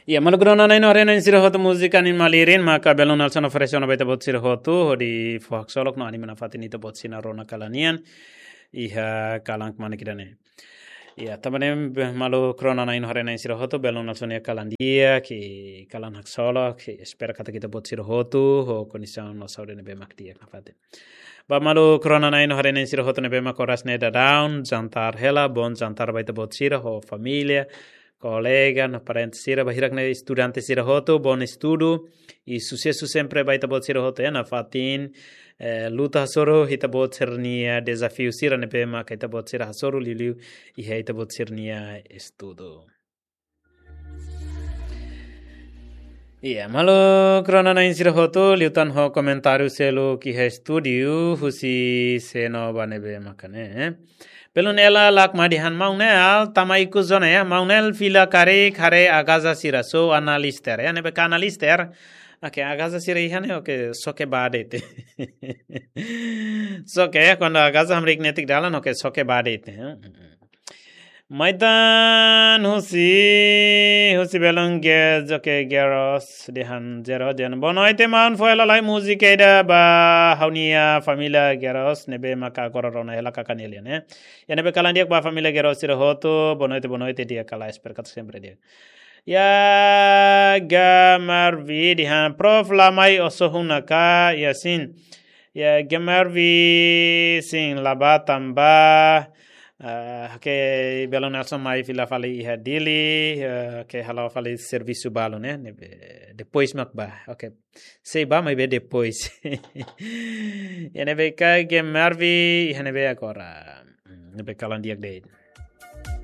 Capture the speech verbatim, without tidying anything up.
Ia malgrona nai no arena insira hotu musika nin malirin maka belon alsan operation baita bot sira hotu hodi fohak solok no ani manafati nito bot sina rona kalanian iha kalang mana kidane. Ia tabane malu krona nai no arena insira hotu belon alsan ya kalandia ki kalan hak solok ki espera kata kita bot sira hotu ho kondisi no saude ne bemak dia kafate. Ba malu krona nai no arena insira hotu ne bemak oras ne da down jantar hela bon jantar baita bot sira ho familia colega, nos parentes sira bahirak na estudante sira hoto, bon estudo e sucesso sempre vai tabot sira hoto na fatin eh, luta hasoro hita bot sernia desafio sira ne pema kai tabot sira hasoro liliu e hita bot sernia estudo. Iya, malo krona na insira hoto liutan ho komentario selo ki he studio husi seno banebe makane eh? Pelun ela lak madihan maunel tamai kuzone ya maunel fila kare kare agaza sira so analister ya nebe kanalister oke agaza sira ihane oke soke badete soke ya cuando agaza hamrik netik dalan oke soke badete Maitan husi husi belong ge joke geros dehan zero den bonoite man foela lai musike da ba haunia familia geros nebe maka korona hela kakanele ne ya nebe kalandiak ba familia geros sira hoto bonoite bonoite dia kala esperkat sempre dia ya gamarvi dihan prof lamai osohunaka yasin ya gamarvi sing laba tamba Uh, ke belon Nelson mai fila fali iha dili uh, ke halau fali serviço balon né depois makba ok sei ba mai be depois ya nebe ka ge marvi iha nebe agora nebe kalandiak de